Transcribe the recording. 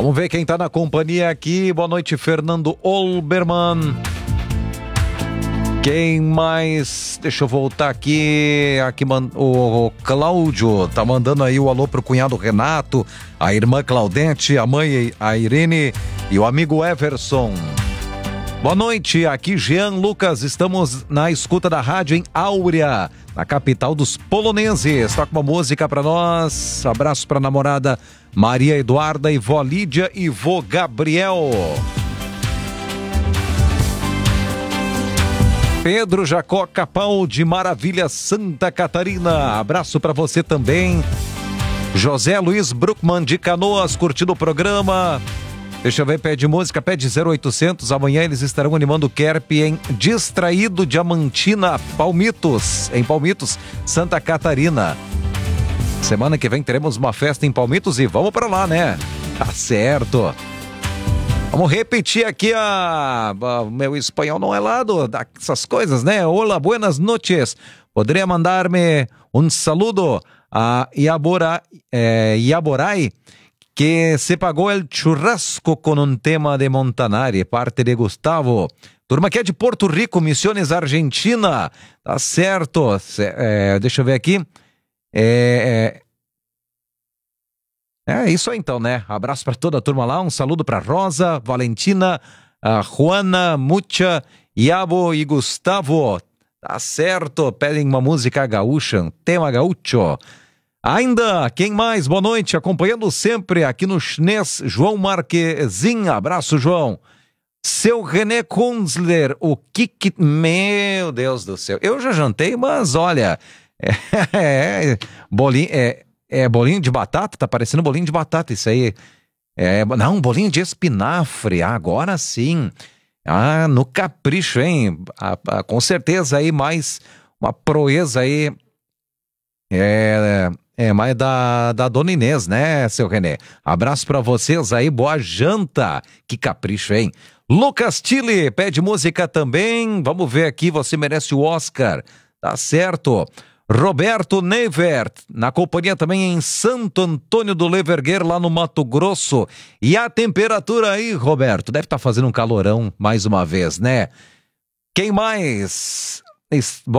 Vamos ver quem tá na companhia aqui. Boa noite, Fernando Olbermann. Quem mais? Deixa eu voltar aqui. O Cláudio tá mandando aí o alô pro cunhado Renato, a irmã Claudete, a mãe, a Irene e o amigo Everson. Boa noite, aqui Jean Lucas, estamos na escuta da rádio em Áurea, na capital dos poloneses. Toca uma música pra nós. Abraço pra namorada Maria Eduarda e vó Lídia e vô Gabriel. Pedro Jacó Capão de Maravilha, Santa Catarina. Abraço pra você também. José Luiz Bruckmann de Canoas, curtindo o programa. Deixa eu ver, pede música, pede 0800. Amanhã eles estarão animando o Kerp em Distraído Diamantina, Palmitos, em Palmitos, Santa Catarina. Semana que vem teremos uma festa em Palmitos e vamos pra lá, né? Tá certo. Vamos repetir aqui meu espanhol não é lá dessas coisas, né? Hola, buenas noches. Poderia mandar-me um saludo a Yaborai, que se pagou el churrasco com um tema de Montanari, parte de Gustavo. Turma que é de Porto Rico, Missões, Argentina. Tá certo. Deixa eu ver aqui. É isso aí então, né? Abraço para toda a turma lá. Um saludo para Rosa, Valentina, Juana, Mucha, Iabo e Gustavo. Tá certo. Pedem uma música gaúcha, um tema gaúcho. Ainda, quem mais? Boa noite, acompanhando sempre aqui no Chinês, João Marquezin, abraço, João. Seu René Kunzler, o Kiki, meu Deus do céu, eu já jantei, mas olha, bolinho de batata, tá parecendo bolinho de batata isso aí, não, bolinho de espinafre, agora sim, no capricho, hein, com certeza aí mais uma proeza aí, mais da Dona Inês, né, seu René? Abraço pra vocês aí, boa janta. Que capricho, hein? Lucas Tille pede música também. Vamos ver aqui, você merece o Oscar. Tá certo. Roberto Nevert, na companhia também em Santo Antônio do Leverguer, lá no Mato Grosso. E a temperatura aí, Roberto? Deve estar fazendo um calorão mais uma vez, né? Quem mais?